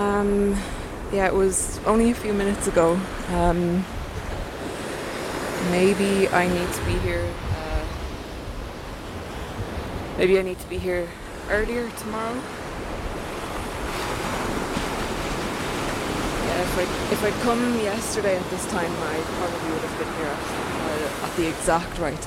Um, yeah, it was only a few minutes ago. Maybe I need to be here. Maybe I need to be here earlier tomorrow. Yeah, if I'd come yesterday at this time, I probably would have been here at the exact right